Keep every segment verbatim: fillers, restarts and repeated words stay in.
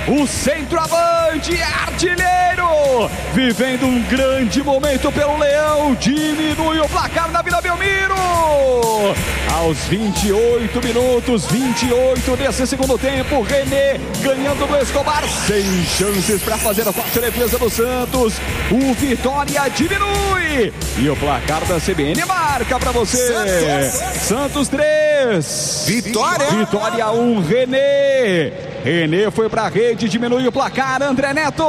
o centroavante artilheiro, vivendo um grande momento pelo Leão, diminui o placar na Vila Belmiro. Aos vinte e oito minutos, vinte e oito desse segundo tempo, René ganhando do Escobar, sem chances para fazer a forte defesa do Santos. O Vitória diminui e o placar da C B N marca para você. Santos, Santos três, Vitória Vitória um, René. René foi para a rede, diminui o placar, André Neto.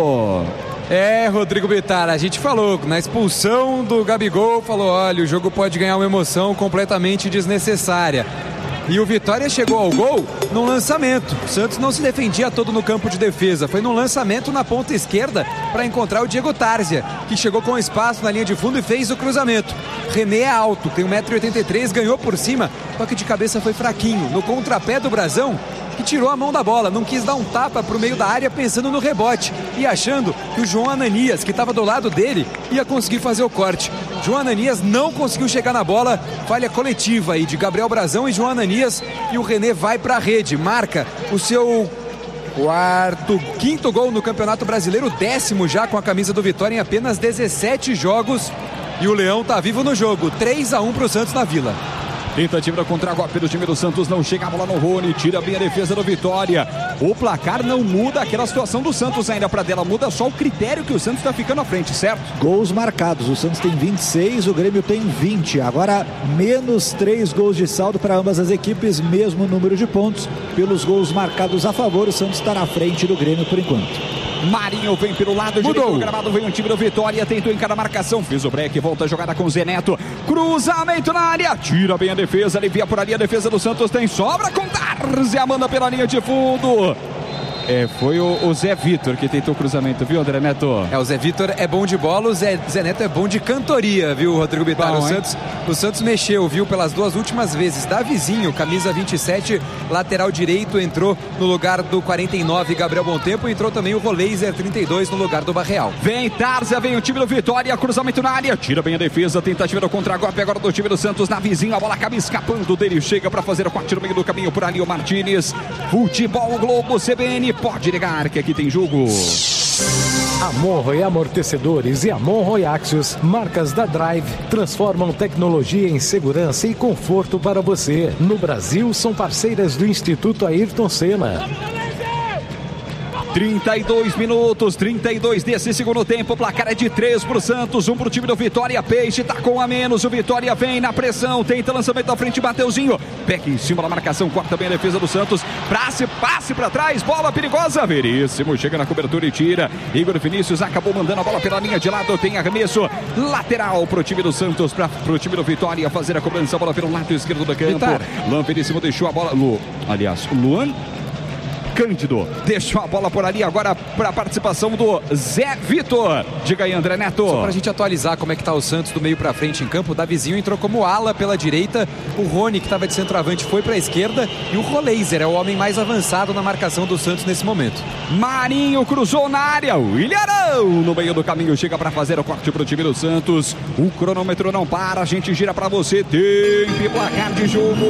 É, Rodrigo Bittar, a gente falou na expulsão do Gabigol, falou, olha, o jogo pode ganhar uma emoção completamente desnecessária. E o Vitória chegou ao gol num lançamento. O Santos não se defendia todo no campo de defesa. Foi num lançamento na ponta esquerda para encontrar o Diego Tárzia, que chegou com espaço na linha de fundo e fez o cruzamento. René é alto, tem um metro e oitenta e três, ganhou por cima, só que de cabeça foi fraquinho. No contrapé do Brasão, que tirou a mão da bola, não quis dar um tapa para o meio da área pensando no rebote e achando que o João Ananias, que estava do lado dele, ia conseguir fazer o corte. João Ananias não conseguiu chegar na bola, falha coletiva aí de Gabriel Brasão e João Ananias, e o René vai para a rede, marca o seu quarto, quinto gol no Campeonato Brasileiro, décimo já com a camisa do Vitória em apenas dezessete jogos, e o Leão tá vivo no jogo, três a um para o Santos na Vila. Tentativa contra a golpe do time do Santos, não chega a bola no Rony, tira bem a defesa do Vitória. O placar não muda aquela situação do Santos ainda para dela, muda só o critério que o Santos está ficando à frente, certo? Gols marcados, o Santos tem vinte e seis, o Grêmio tem vinte. Agora menos três gols de saldo para ambas as equipes, mesmo número de pontos. Pelos gols marcados a favor, o Santos está na frente do Grêmio por enquanto. Marinho vem pelo lado direito do gramado, vem o time do Vitória, tentou encarar a marcação, fez o break, volta a jogada com o Zé Neto, cruzamento na área, tira bem a defesa, alivia por ali a defesa do Santos, tem sobra com Tárzia, manda pela linha de fundo. É, foi o, o Zé Vitor que tentou o cruzamento, viu, André Neto? É, o Zé Vitor é bom de bola, o Zé, Zé Neto é bom de cantoria, viu, Rodrigo Bittar? Bom, o, Santos, o Santos mexeu, viu, pelas duas últimas vezes. Davizinho, camisa vinte e sete, lateral direito, entrou no lugar do quarenta e nove, Gabriel Bontempo, entrou também o Roleiser, trinta e dois, no lugar do Barreal. Vem Tárzia, vem o time do Vitória, cruzamento na área, tira bem a defesa, tentativa do contra-golpe agora do time do Santos, Davizinho, a bola acaba escapando dele, chega para fazer o corte no meio do caminho por ali o Martínez. Futebol Globo C B N, pode ligar que aqui tem jogo. Amonroe Amortecedores e Amonroe Axios, marcas da Drive, transformam tecnologia em segurança e conforto para você. No Brasil, são parceiras do Instituto Ayrton Senna. trinta e dois minutos, trinta e dois desse segundo tempo, o placar é de três pro Santos, um pro time do Vitória. Peixe tá com a menos, o Vitória vem na pressão, tenta lançamento da frente, Mateuzinho, pega em cima da marcação, corta bem a defesa do Santos, passe, passe pra trás, bola perigosa, Veríssimo, chega na cobertura e tira, Igor Vinícius acabou mandando a bola pela linha de lado, tem arremesso lateral pro time do Santos, pra, pro time do Vitória fazer a cobrança, a bola pelo lado esquerdo do campo, Luan Veríssimo deixou a bola, Lu, aliás, Luan Cândido deixou a bola por ali agora para a participação do Zé Vitor. Diga aí, André Neto. Só para a gente atualizar como é que tá o Santos do meio para frente em campo, o Davizinho entrou como ala pela direita, o Rony, que estava de centroavante, foi para a esquerda, e o Roleiser é o homem mais avançado na marcação do Santos nesse momento. Marinho cruzou na área, o Ilharão no meio do caminho chega para fazer o corte para o time do Santos. O cronômetro não para, a gente gira para você, tempo e placar de jogo.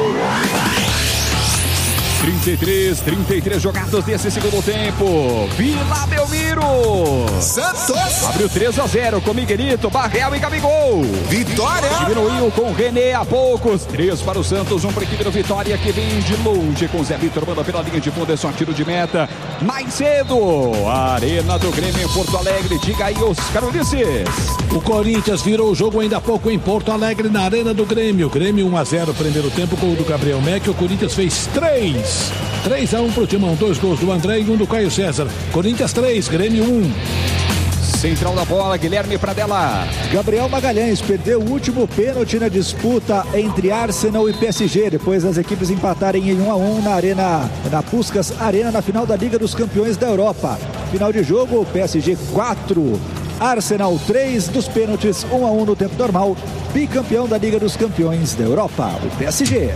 trinta e três, trinta e três jogados desse segundo tempo. Vila Belmiro. Santos. Abriu três a zero com Miguelito, Barreal e Gabigol. Vitória. Diminuiu com René a poucos. três para o Santos, um para a equipe do Vitória que vem de longe com Zé Vitor. Manda pela linha de fundo, é só tiro de meta. Mais cedo, a Arena do Grêmio em Porto Alegre. Diga aí, Oscar Ulisses. O Corinthians virou o jogo ainda há pouco em Porto Alegre, na Arena do Grêmio. Grêmio um a zero, primeiro tempo, gol do Gabriel Mack. O Corinthians fez três. três a um pro Timão, dois gols do André e um do Caio César. Corinthians três, Grêmio um. Central da bola, Guilherme Pradella. Gabriel Magalhães perdeu o último pênalti na disputa entre Arsenal e P S G, depois das equipes empatarem em um a um na Arena, na Puskás Arena, na final da Liga dos Campeões da Europa. Final de jogo, P S G quatro, Arsenal três, dos pênaltis um a um no tempo normal. Bicampeão da Liga dos Campeões da Europa, o P S G.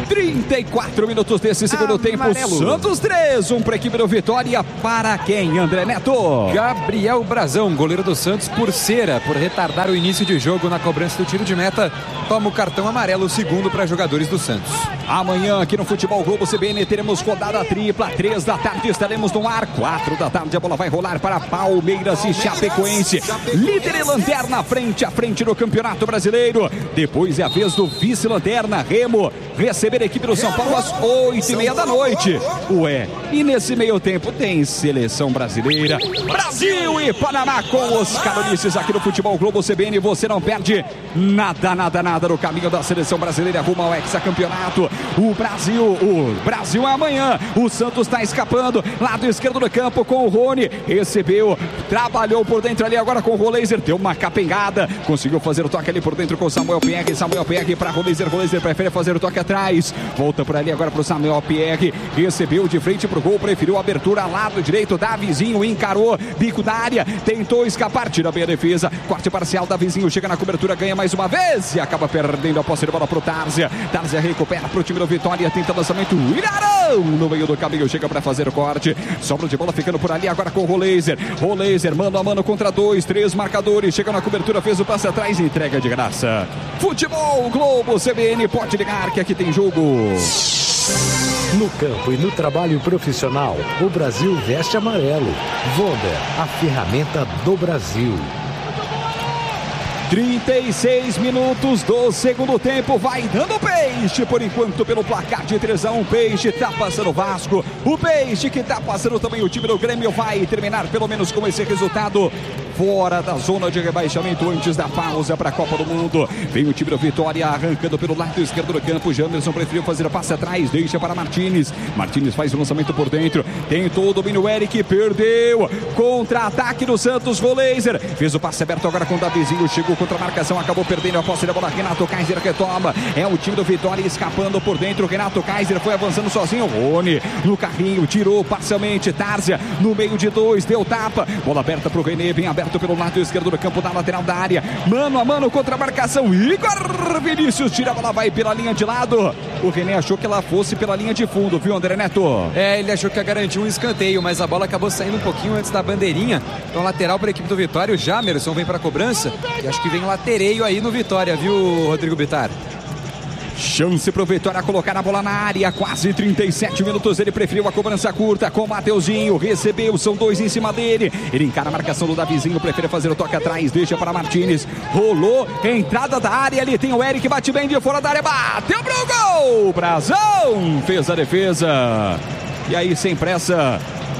trinta e quatro minutos desse segundo Amarelo. tempo. Santos três, um para a equipe do Vitória. Para quem, André Neto? Gabriel Brazão, goleiro do Santos, por cera, por retardar o início de jogo na cobrança do tiro de meta, toma o cartão amarelo, segundo para jogadores do Santos. Amanhã aqui no Futebol Globo C B N teremos rodada tripla, três da tarde estaremos no ar, quatro da tarde a bola vai rolar para Palmeiras e Chapecoense, líder e lanterna frente a frente no Campeonato Brasileiro. Depois é a vez do vice-lanterna Remo receber a equipe do São Paulo às oito e meia da noite. Ué, e nesse meio tempo tem seleção brasileira, Brasil e Panamá com os carolices aqui no Futebol Globo C B N. Você não perde nada, nada, nada no caminho da seleção brasileira rumo ao hexacampeonato. O Brasil, o Brasil é amanhã. O Santos está escapando, lado esquerdo do campo com o Rony, recebeu, trabalhou por dentro ali agora com o Roleiser, deu uma capengada, conseguiu fazer o toque ali por dentro com o Samuel Pierre, Samuel Pierre para Roleiser, Roleiser prefere fazer o toque atrás, volta por ali agora para o Samuel Pierre, recebeu de frente para o gol, preferiu a abertura lado direito, Davizinho encarou, bico da área, tentou escapar, tira bem a defesa, corte parcial, Davizinho chega na cobertura, ganha mais uma vez e acaba perdendo a posse de bola para o Tárzia, Tárzia recupera para o time do Vitória, tenta lançamento, Irarão no meio do caminho, chega para fazer o corte, sobra de bola ficando por ali agora com o Roleiser, Roleiser mano a mano contra dois, três marcadores, chega na cobertura, fez o passe atrás e entrega de graça. Futebol Globo C B N, pode ligar que aqui tem jogo. No campo e no trabalho profissional, o Brasil veste amarelo. Vonda, a ferramenta do Brasil. trinta e seis minutos do segundo tempo, vai dando Peixe por enquanto pelo placar de três a um. Peixe tá passando o Vasco, o Peixe que tá passando também o time do Grêmio, vai terminar pelo menos com esse resultado fora da zona de rebaixamento antes da pausa para a Copa do Mundo. Vem o time do Vitória arrancando pelo lado esquerdo do campo, Janderson preferiu fazer o passe atrás, deixa para Martínez, Martínez faz o lançamento por dentro, tentou o domínio, Eric perdeu, contra-ataque do Santos, Roleiser fez o passe aberto agora com o Davizinho, chegou contra a marcação, acabou perdendo a posse da bola, Renato Kaiser retoma, é o time do Vitória escapando por dentro, Renato Kaiser foi avançando sozinho, Rony no carrinho, tirou parcialmente, Tárzia no meio de dois, deu tapa, bola aberta para o René, bem aberto pelo lado esquerdo do campo, da lateral da área, mano a mano contra a marcação, Igor Vinícius tira a bola, vai pela linha de lado, o René achou que ela fosse pela linha de fundo, viu André Neto? É, ele achou que ia garantir um escanteio, mas a bola acabou saindo um pouquinho antes da bandeirinha, então lateral para a equipe do Vitória, o Jamerson vem para a cobrança, e acho que vem latereio aí no Vitória, viu Rodrigo Bittar? Chance para o Vitória colocar a bola na área, quase trinta e sete minutos, ele preferiu a cobrança curta com o Mateuzinho, recebeu, são dois em cima dele, ele encara a marcação do Davizinho, prefere fazer o toque atrás, deixa para Martínez, rolou, entrada da área, ali tem o Eric, bate bem de fora da área, bateu pro gol, Brazão fez a defesa, e aí sem pressa,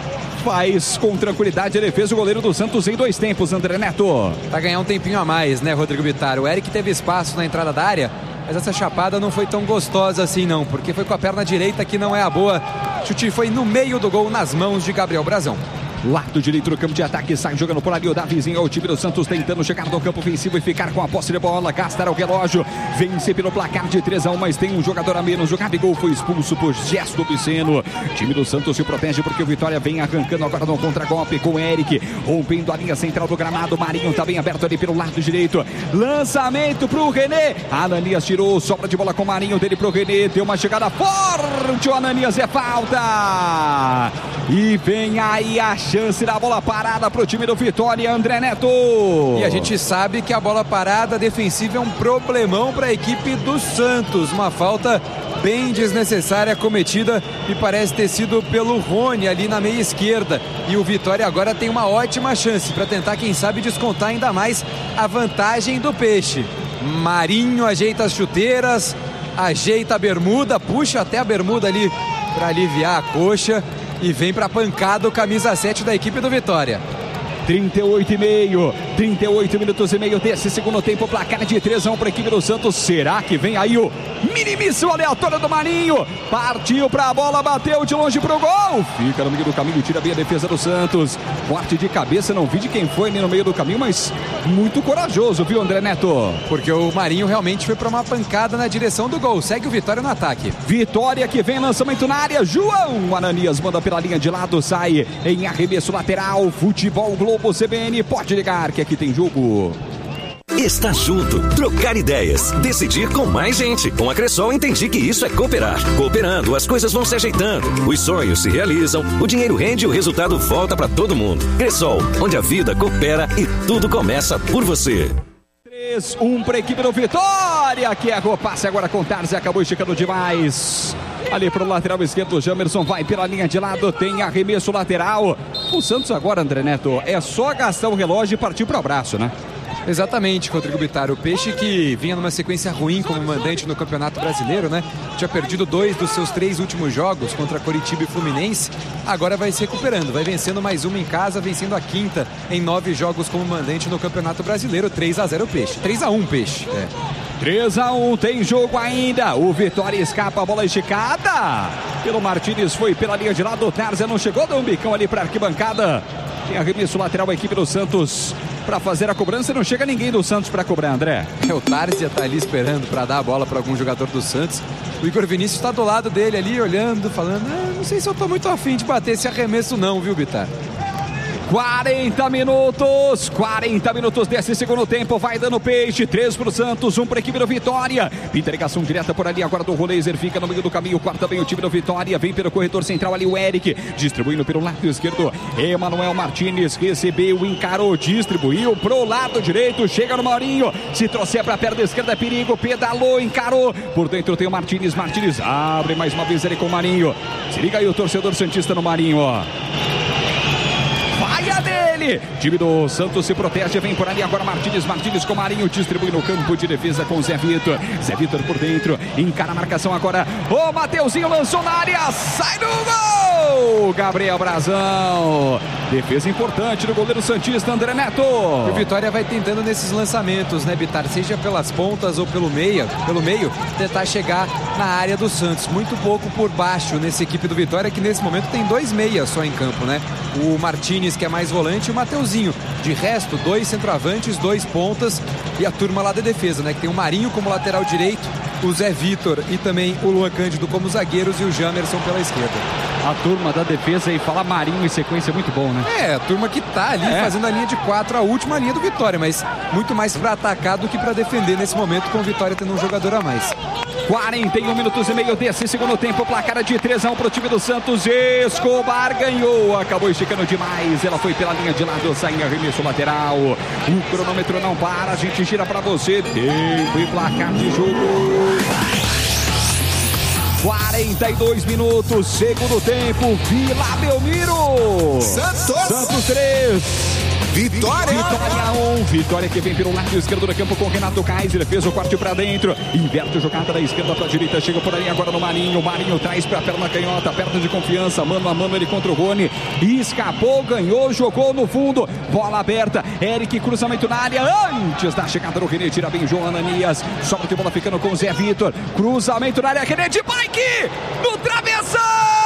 faz com tranquilidade a defesa o goleiro do Santos em dois tempos, André Neto. Vai ganhar um tempinho a mais, né, Rodrigo Bittar? O Eric teve espaço na entrada da área, mas essa chapada não foi tão gostosa assim não, porque foi com a perna direita que não é a boa. O chute foi no meio do gol, nas mãos de Gabriel Brazão. Lado direito do campo de ataque, sai jogando por ali o Davizinho, é o time do Santos tentando chegar no campo ofensivo e ficar com a posse de bola, gastar o relógio, vence pelo placar de três a um, mas tem um jogador a menos, o Gabigol foi expulso por gesto obsceno. O time do Santos se protege porque o Vitória vem arrancando agora no contra-golpe com o Eric, rompendo a linha central do gramado, Marinho tá bem aberto ali pelo lado direito, lançamento pro René, Ananias tirou, sobra de bola com o Marinho, dele pro René, deu uma chegada forte, o Ananias é falta, e vem aí a chance da bola parada para o time do Vitória, André Neto. E a gente sabe que a bola parada defensiva é um problemão para a equipe do Santos. Uma falta bem desnecessária cometida e parece ter sido pelo Rony ali na meia esquerda. E o Vitória agora tem uma ótima chance para tentar, quem sabe, descontar ainda mais a vantagem do Peixe. Marinho ajeita as chuteiras, ajeita a bermuda, puxa até a bermuda ali para aliviar a coxa. E vem para a pancada o camisa sete da equipe do Vitória. trinta e oito e meio, trinta e oito minutos e meio desse segundo tempo, placar de três a um para a equipe do Santos. Será que vem aí o minimíssimo aleatório do Marinho? Partiu para a bola, bateu de longe para o gol. Fica no meio do caminho, tira bem a defesa do Santos. Corte de cabeça, não vi de quem foi nem no meio do caminho, mas muito corajoso, viu, André Neto? Porque o Marinho realmente foi para uma pancada na direção do gol. Segue o Vitória no ataque. Vitória que vem, lançamento na área. João Ananias manda pela linha de lado, sai em arremesso lateral. Futebol Globo C B N, pode ligar que aqui tem jogo. Estar junto, trocar ideias, decidir com mais gente. Com a Cressol entendi que isso é cooperar. Cooperando, as coisas vão se ajeitando, os sonhos se realizam, o dinheiro rende e o resultado volta para todo mundo. Cressol, onde a vida coopera e tudo começa por você. três a um para a equipe do Vitória, que errou passe agora com Tarzi, acabou esticando demais. Ali para o lateral esquerdo, o Jamerson vai pela linha de lado, tem arremesso lateral. O Santos agora, André Neto, é só gastar o relógio e partir para o abraço, né? Exatamente, Rodrigo Bittar. O Peixe que vinha numa sequência ruim como mandante no Campeonato Brasileiro, né? Tinha perdido dois dos seus três últimos jogos contra Coritiba e Fluminense. Agora vai se recuperando, vai vencendo mais uma em casa, vencendo a quinta em nove jogos como mandante no Campeonato Brasileiro. três a zero Peixe. três a um Peixe. É. três a um, tem jogo ainda. O Vitória escapa, a bola esticada pelo Martínez, foi pela linha de lado. O Tarzan não chegou, deu um bicão ali para a arquibancada. Tem arremesso lateral a equipe do Santos para fazer a cobrança. Não chega ninguém do Santos para cobrar, André. É, o Tarzan tá ali esperando para dar a bola para algum jogador do Santos. O Igor Vinícius está do lado dele ali, olhando, falando: ah, não sei se eu tô muito afim de bater esse arremesso não, viu, Bittar? quarenta minutos, quarenta minutos desse segundo tempo, vai dando Peixe, três para o Santos, um para a equipe do Vitória. Pinta ligação direta por ali agora do Roleiser, fica no meio do caminho, quarta bem o time do Vitória, vem pelo corredor central ali o Eric, distribuindo pelo lado esquerdo, Emanuel Martínez recebeu, encarou, distribuiu pro lado direito, chega no Maurinho, se trouxer para a perna esquerda é perigo, pedalou, encarou, por dentro tem o Martínez, Martínez abre mais uma vez ele com o Marinho, se liga aí o torcedor santista no Marinho, ó. Vai a dele! Time do Santos se protege, vem por ali agora Martínez, Martínez com Marinho, distribui no campo de defesa com Zé Vitor. Zé Vitor por dentro, encara a marcação agora. O Mateuzinho lançou na área, sai do gol! Gabriel Brazão. Defesa importante do goleiro santista, André Neto. O Vitória vai tentando nesses lançamentos, né, Bittar? Seja pelas pontas ou pelo meio, pelo meio, tentar chegar na área do Santos. Muito pouco por baixo nessa equipe do Vitória, que nesse momento tem dois meias só em campo, né? O Martínez, que é mais volante, e o Mateuzinho. De resto, dois centroavantes, dois pontas e a turma lá da defesa, né? Que tem o Marinho como lateral direito, o Zé Vitor e também o Luan Cândido como zagueiros e o Jamerson pela esquerda. A turma da defesa, e falar Marinho em sequência é muito bom, né? É, a turma que tá ali é. fazendo a linha de quatro, a última linha do Vitória, mas muito mais para atacar do que para defender nesse momento, com o Vitória tendo um jogador a mais. quarenta e um minutos e meio desse segundo tempo, placar de três a um para o time do Santos. Escobar ganhou, acabou esticando demais, ela foi pela linha de lado, sai em arremesso lateral. O cronômetro não para, a gente gira para você, tempo e placar de jogo. quarenta e dois minutos, segundo tempo, Vila Belmiro. Santos. Santos três. Vitória! Vitória um, Vitória que vem pelo lado esquerdo do campo com Renato Kaiser, fez o corte pra dentro, inverte a jogada da esquerda pra direita, chega por ali agora no Marinho, Marinho traz pra perna canhota, perna de confiança, mano a mano ele contra o Rony, escapou, ganhou, jogou no fundo, bola aberta, Eric, cruzamento na área, antes da chegada do René, tira bem João Ananias, sobra de bola ficando com o Zé Vitor, cruzamento na área, René de bike, no travessão!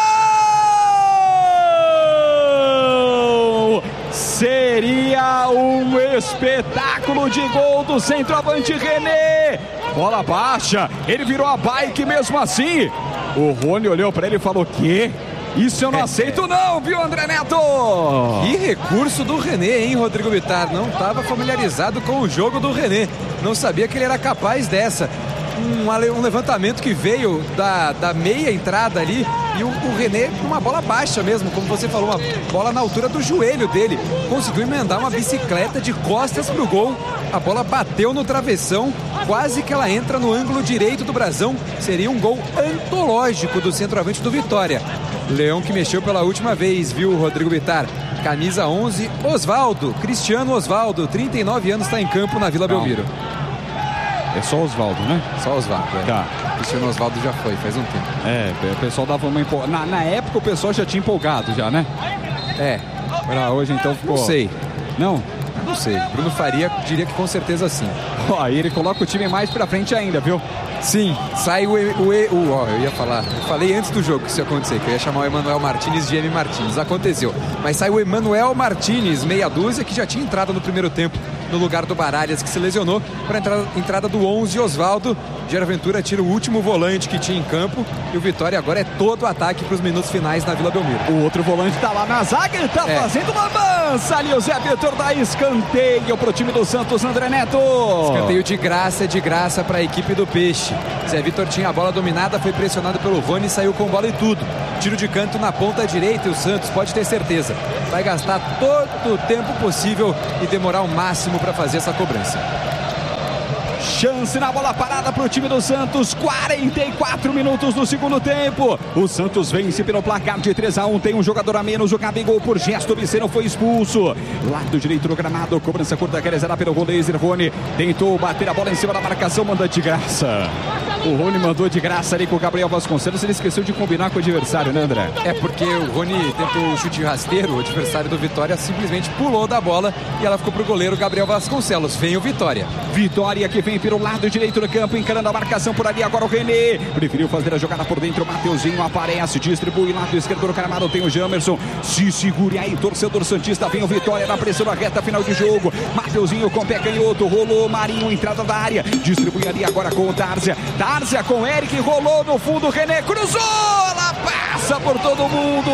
Seria um espetáculo de gol do centroavante René. Bola baixa, ele virou a bike mesmo assim. O Rony olhou para ele e falou: que? Isso eu não aceito não, viu, André Neto? Que recurso do René, hein, Rodrigo Bittar? Não estava familiarizado com o jogo do René. Não sabia que ele era capaz dessa. Um, um levantamento que veio da, da meia entrada ali e o, o René com uma bola baixa mesmo, como você falou, uma bola na altura do joelho dele, conseguiu emendar uma bicicleta de costas pro gol, a bola bateu no travessão, quase que ela entra no ângulo direito do brasão, seria um gol antológico do centroavante do Vitória. Leão que mexeu pela última vez, viu, Rodrigo Bittar? Camisa onze, Osvaldo, Cristiano Osvaldo, trinta e nove anos, está em campo na Vila Belmiro. É só Osvaldo, né? Só Osvaldo, é. Tá. Cristiano Osvaldo já foi, faz um tempo. É, o pessoal dava uma empolgada. Na, na época o pessoal já tinha empolgado, já, né? É. Pra hoje então ficou. Não sei. Não? Não sei. Bruno Faria diria que com certeza sim. Ó, e ele coloca o time mais pra frente ainda, viu? Sim, sai o, o, o ó, eu ia falar, eu falei antes do jogo que isso ia acontecer, que eu ia chamar o Emanuel Martínez de M. Martínez, aconteceu, mas sai o Emanuel Martínez, meia dúzia, que já tinha entrado no primeiro tempo no lugar do Baralhas, que se lesionou, para a entrada, entrada do onze, Osvaldo. Jair Ventura tira o último volante que tinha em campo e o Vitória agora é todo ataque para os minutos finais na Vila Belmiro. O outro volante tá lá na zaga, ele tá é. fazendo uma lança ali, o Zé Vitor dá escanteio pro time do Santos, André Neto. Escanteio de graça, de graça para a equipe do Peixe. Zé Vitor tinha a bola dominada, foi pressionado pelo Rony e saiu com bola e tudo. Tiro de canto na ponta direita e o Santos, pode ter certeza, vai gastar todo o tempo possível e demorar o máximo para fazer essa cobrança. Chance na bola parada para o time do Santos, quarenta e quatro minutos do segundo tempo. O Santos vence pelo placar de três a um, tem um jogador a menos, o Gabigol por gesto obsceno foi expulso. Lado direito do gramado, cobrança curta realizada pelo Roleiser. Rony tentou bater a bola em cima da marcação, manda de graça. O Rony mandou de graça ali com o Gabriel Vasconcelos, ele esqueceu de combinar com o adversário, né, André? É porque o Rony tentou o chute rasteiro, o adversário do Vitória simplesmente pulou da bola e ela ficou pro goleiro Gabriel Vasconcelos. Vem o Vitória. Vitória que vem pelo lado direito do campo, encarando a marcação por ali, agora o René. Preferiu fazer a jogada por dentro, o Mateuzinho aparece, distribui lado esquerdo do gramado, tem o Jamerson. Se segure aí, torcedor santista, vem o Vitória na pressão na reta final de jogo. Mateuzinho com pé canhoto, rolou Marinho, entrada da área, distribui ali agora com o Tárzia. Tárzia com o Eric, rolou no fundo, René cruzou, ela passa por todo mundo.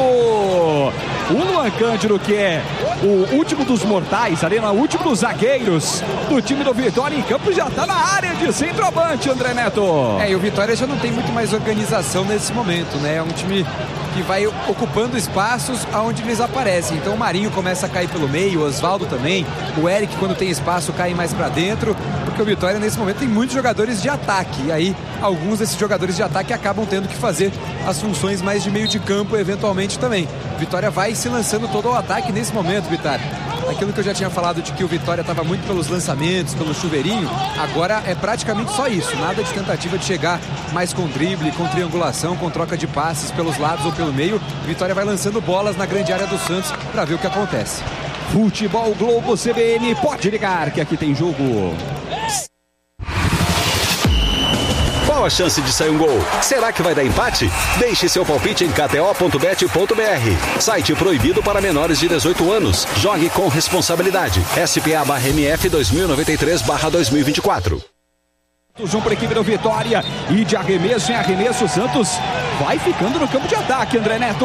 O Luan Cândido, que é o último dos mortais, ali no último dos zagueiros do time do Vitória em campo, já está na área de centroavante, André Neto. É, e o Vitória já não tem muito mais organização nesse momento, né? É um time que vai ocupando espaços aonde eles aparecem. Então o Marinho começa a cair pelo meio, o Osvaldo também, o Eric, quando tem espaço, cai mais para dentro, porque o Vitória nesse momento tem muitos jogadores de ataque, e aí alguns desses jogadores de ataque acabam tendo que fazer as funções mais de meio de campo eventualmente também. O Vitória vai se lançando todo ao ataque nesse momento, Vitória. Aquilo que eu já tinha falado de que o Vitória estava muito pelos lançamentos, pelo chuveirinho, agora é praticamente só isso, nada de tentativa de chegar mais com drible, com triangulação, com troca de passes pelos lados ou pelo meio. Vitória vai lançando bolas na grande área do Santos para ver o que acontece. Futebol Globo C B N, pode ligar que aqui tem jogo. Qual a chance de sair um gol? Será que vai dar empate? Deixe seu palpite em k t o ponto bet ponto b r. Site proibido para menores de dezoito anos. Jogue com responsabilidade. S P A barra M F dois mil e noventa e três barra dois mil e vinte e quatro. Um para a equipe do Vitória e de arremesso em arremesso, o Santos vai ficando no campo de ataque, André Neto.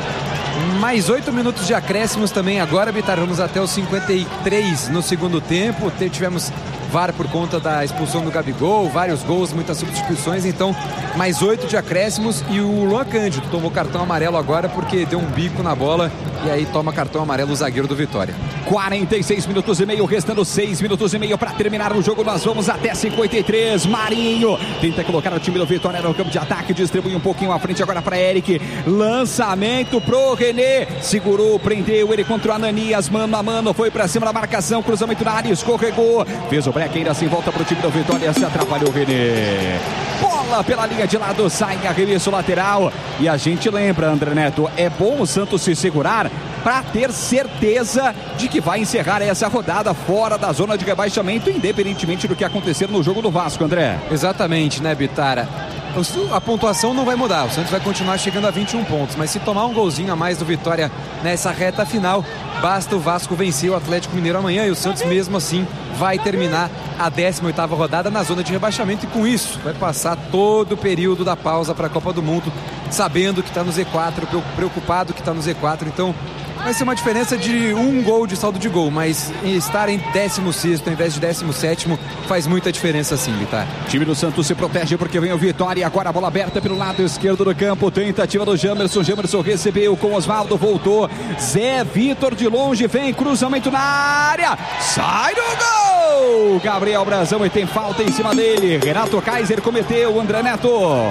Mais oito minutos de acréscimos também agora, Vitar. Vamos até os cinquenta e três no segundo tempo. Tivemos V A R por conta da expulsão do Gabigol, vários gols, muitas substituições, então mais oito de acréscimos. E o Luan Cândido tomou cartão amarelo agora porque deu um bico na bola e aí toma cartão amarelo o zagueiro do Vitória. quarenta e seis minutos e meio, restando seis minutos e meio para terminar o jogo. Nós vamos até cinquenta e três. Marinho tenta colocar o time do Vitória no campo de ataque, distribui um pouquinho à frente agora para Eric. Lançamento pro René, segurou, prendeu ele contra o Ananias, mano a mano, foi para cima da marcação, cruzamento na área, escorregou, fez o break, ainda assim volta pro time do Vitória, se atrapalhou o René. Bola pela linha de lado, sai arremesso lateral. E a gente lembra, André Neto, é bom o Santos se segurar para ter certeza de que vai encerrar essa rodada fora da zona de rebaixamento, independentemente do que acontecer no jogo do Vasco, André. Exatamente, né, Bitara? A pontuação não vai mudar, o Santos vai continuar chegando a vinte e um pontos, mas se tomar um golzinho a mais do Vitória nessa reta final, basta o Vasco vencer o Atlético Mineiro amanhã e o Santos mesmo assim vai terminar a décima oitava rodada na zona de rebaixamento, e com isso vai passar todo o período da pausa para a Copa do Mundo sabendo que está no Z quatro, preocupado que está no Z quatro. Então vai ser uma diferença de um gol de saldo de gol, mas estar em décimo sexto ao invés de décimo sétimo faz muita diferença sim, Vitar. O time do Santos se protege porque vem o Vitória, agora a bola aberta pelo lado esquerdo do campo, tentativa do Jamerson, Jamerson recebeu com Osvaldo, voltou, Zé Vitor de longe, vem cruzamento na área, sai do gol! Gabriel Brazão, e tem falta em cima dele, Renato Kaiser cometeu, André Neto.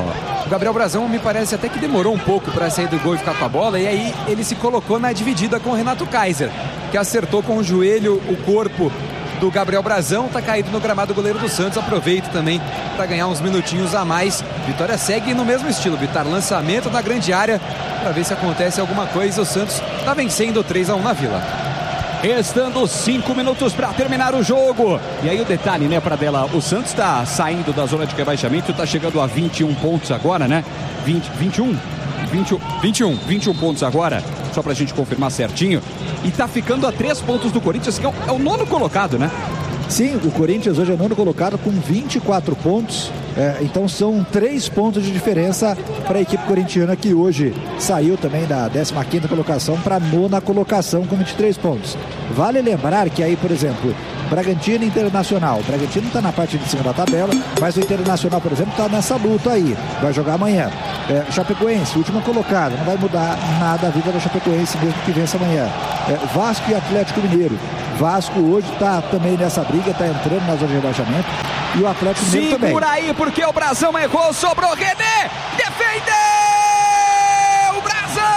O Gabriel Brazão me parece até que demorou um pouco para sair do gol e ficar com a bola, e aí ele se colocou na dividida com o Renato Kaiser, que acertou com o joelho o corpo do Gabriel Brazão, tá caído no gramado, o goleiro do Santos aproveita também para ganhar uns minutinhos a mais. Vitória segue no mesmo estilo, Vitar, lançamento na grande área para ver se acontece alguma coisa. O Santos tá vencendo três a um na Vila. Restando cinco minutos para terminar o jogo. E aí o detalhe, né, Pradella? O Santos está saindo da zona de rebaixamento, está chegando a vinte e um pontos agora, né? vinte, vinte e um? vinte, vinte e um, vinte e um pontos agora, só pra gente confirmar certinho. E tá ficando a três pontos do Corinthians, que é o, é o nono colocado, né? Sim, o Corinthians hoje é nono colocado com vinte e quatro pontos. É, então são três pontos de diferença para a equipe corintiana, que hoje saiu também da décima quinta colocação para a nona colocação com vinte e três pontos. Vale lembrar que aí, por exemplo, Bragantino e Internacional. O Bragantino está na parte de cima da tabela, mas o Internacional, por exemplo, está nessa luta aí. Vai jogar amanhã. É, Chapecoense, última colocada. Não vai mudar nada a vida da Chapecoense mesmo que vença amanhã. É, Vasco e Atlético Mineiro. Vasco hoje está também nessa briga, está entrando na zona de rebaixamento. E o Atlético Mineiro também. Segura aí, porque o Brasão errou, sobrou René, defendeu o Brasão!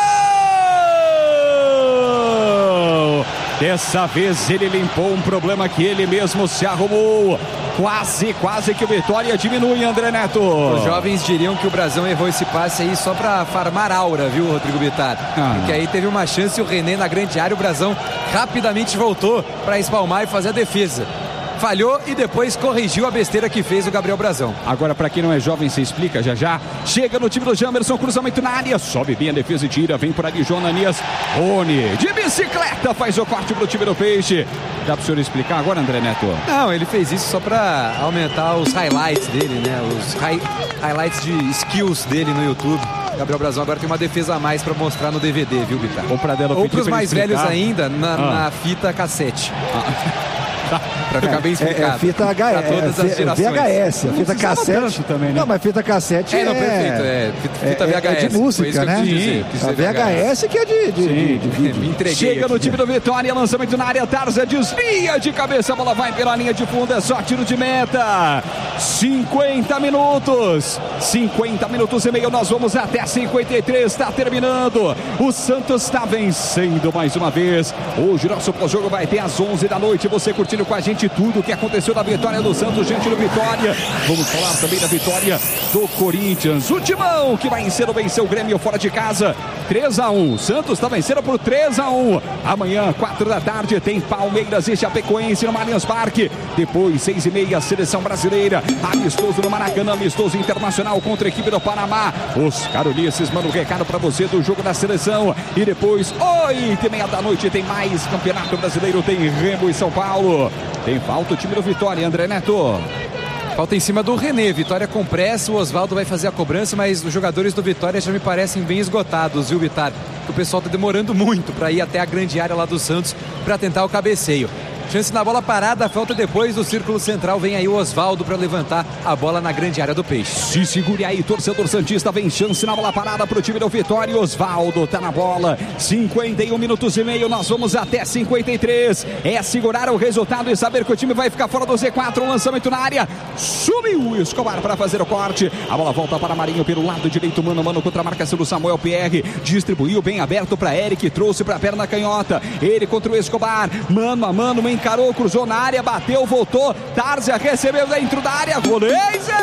Dessa vez ele limpou um problema que ele mesmo se arrumou. Quase, quase que o Vitória diminui, André Neto. Os jovens diriam que o Brasão errou esse passe aí só pra farmar aura, viu, Rodrigo Bittar? Ah. Porque aí teve uma chance, o René na grande área, o Brasão rapidamente voltou pra espalmar e fazer a defesa. Falhou e depois corrigiu a besteira que fez o Gabriel Brasão. Agora, para quem não é jovem, você explica já já. Chega no time do Jamerson, cruzamento na área, sobe bem a defesa e tira, vem por ali Jonanias. Rony, de bicicleta, faz o corte pro time do Peixe. Dá pro senhor explicar agora, André Neto? Não, ele fez isso só para aumentar os highlights dele, né? Os high, highlights de skills dele no YouTube. Gabriel Brasão agora tem uma defesa a mais para mostrar no D V D, viu, Bitar? Ou para Ou pros mais velhos ainda, na, ah. na fita cassete. Ah. Pra ficar bem explicado. É, é fita H S, pra todas as gerações. V H S, a fita cassete também, né? Não, mas fita cassete é... É, não, perfeito, é fita é, V H S. É de música, né? Dizer, a V H S que é de, de, de, de vídeo. Me entreguei Chega aqui. No time do Vitória, lançamento na área, Tarza desvia de cabeça, a bola vai pela linha de fundo, é só tiro de meta. cinquenta minutos, cinquenta minutos e meio, nós vamos até cinquenta e três, está terminando. O Santos está vencendo mais uma vez. Hoje nosso pós-jogo vai ter às onze da noite, você curtindo com a gente tudo o que aconteceu da vitória do Santos, gente do Vitória. Vamos falar também da vitória do Corinthians. O Timão que vai cedo vencer o Grêmio fora de casa, três a um. Santos está vencendo por três a um. Amanhã, quatro da tarde, tem Palmeiras e Chapecoense no Allianz Parque. Depois, seis e meia, Seleção Brasileira. Amistoso no Maracanã, amistoso internacional contra a equipe do Panamá. Os Carolices mandam um recado para você do jogo da seleção. E depois, oito e meia da noite, tem mais Campeonato Brasileiro. Tem Remo e São Paulo. Tem falta o time do Vitória, André Neto. Falta em cima do René, Vitória com pressa, o Osvaldo vai fazer a cobrança, mas os jogadores do Vitória já me parecem bem esgotados, viu, Vitar? O pessoal tá demorando muito para ir até a grande área lá do Santos para tentar o cabeceio. Chance na bola parada, falta depois do círculo central, vem aí o Osvaldo para levantar a bola na grande área do Peixe. Se segure aí, torcedor santista, vem chance na bola parada pro time do Vitória. Osvaldo tá na bola, cinquenta e um minutos e meio, nós vamos até cinquenta e três. É segurar o resultado e saber que o time vai ficar fora do Z quatro. Lançamento na área, subiu o Escobar para fazer o corte. A bola volta para Marinho pelo lado direito, mano a mano contra a marcação do Samuel P R. Distribuiu bem aberto para Eric, trouxe para a perna canhota. Ele contra o Escobar, mano a mano, encarou, cruzou na área, bateu, voltou. Tárzia recebeu dentro da área, Glazer!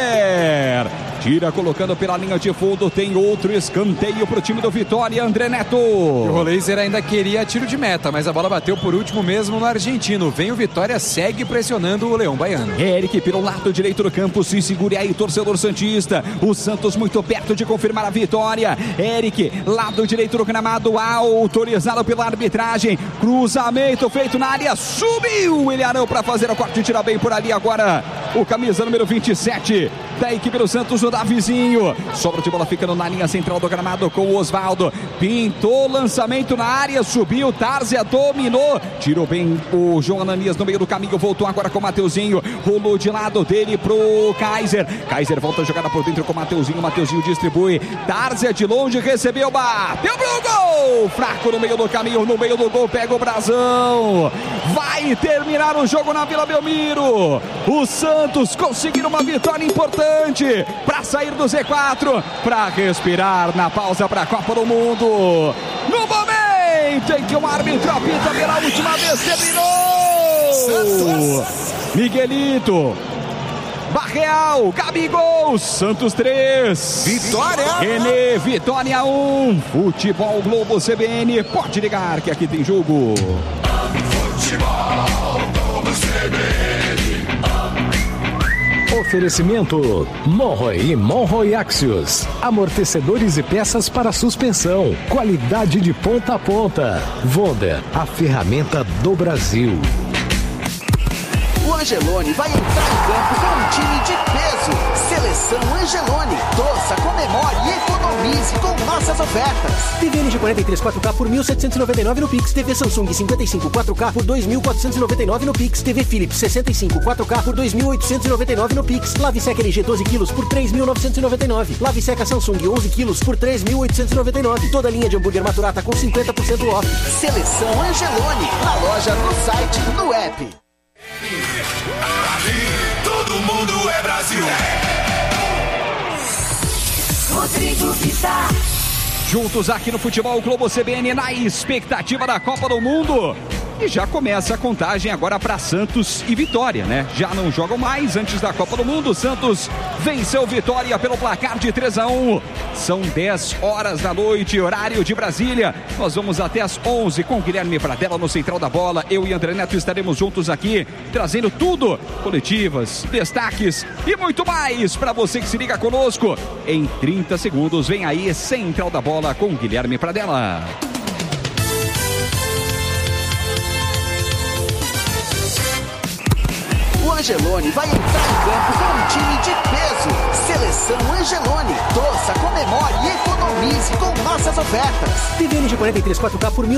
Tira colocando pela linha de fundo, tem outro escanteio pro time do Vitória, André Neto. O Glazer ainda queria tiro de meta, mas a bola bateu por último mesmo no argentino. Vem o Vitória, segue pressionando o Leão Baiano. Eric pelo lado direito do campo, se segure aí, torcedor santista. O Santos muito perto de confirmar a vitória. Eric, lado direito do gramado, autorizado pela arbitragem. Cruzamento feito na área, subiu o Ilharão para fazer o corte, tira bem por ali agora o camisa número vinte e sete da equipe do Santos, o Davizinho. Sobra de bola ficando na linha central do gramado com o Osvaldo. Pintou, lançamento na área, subiu, Tárzia dominou, tirou bem o João Ananias no meio do caminho, voltou agora com o Mateuzinho, rolou de lado dele pro Kaiser. Kaiser volta a jogada por dentro com o Mateuzinho, Mateuzinho distribui, Tárzia de longe recebeu, bateu pro gol, fraco no meio do caminho, no meio do gol, pega o Brasão. Vai terminar o jogo na Vila Belmiro. O Santos conseguiu uma vitória importante para sair do Z quatro, para respirar na pausa para a Copa do Mundo. No momento em que o árbitro apita pela última vez, terminou. Miguelito, Barreal, Gabigol, Santos três, Vitória, René, Vitória um. Futebol Globo C B N, pode ligar que aqui tem jogo. Futebol Globo C B N. Oferecimento Monroe e Monroe Axios. Amortecedores e peças para suspensão. Qualidade de ponta a ponta. Wonder, a ferramenta do Brasil. O Angeloni vai entrar em campo com um time de peso. Seleção Angeloni. Torça, comemore e economize com nossas ofertas. T V L G quarenta e três quatro K por mil setecentos e noventa e nove no Pix. T V Samsung cinquenta e cinco quatro K por dois mil quatrocentos e noventa e nove no Pix. T V Philips sessenta e cinco quatro K por dois mil oitocentos e noventa e nove no Pix. Lave Seca L G doze quilos por três mil novecentos e noventa e nove. Lave Seca Samsung onze quilos por três mil oitocentos e noventa e nove. Toda linha de hambúrguer Maturata com cinquenta por cento off. Seleção Angeloni. Na loja, no site, no app. Todo mundo é Brasil. Rodrigo Vitar. Juntos aqui no Futebol Globo C B N, na expectativa da Copa do Mundo. E já começa a contagem agora para Santos e Vitória, né? Já não jogam mais antes da Copa do Mundo. Santos venceu Vitória pelo placar de três a um. São dez horas da noite, horário de Brasília. Nós vamos até as onze com Guilherme Pradella no Central da Bola. Eu e André Neto estaremos juntos aqui, trazendo tudo, coletivas, destaques e muito mais para você que se liga conosco. Em trinta segundos vem aí Central da Bola com Guilherme Pradella. O Angeloni vai entrar em campo com um time de peso. Seleção Angeloni. Torça, comemore e economize com nossas ofertas. T V L G quarenta e três quatro K por mil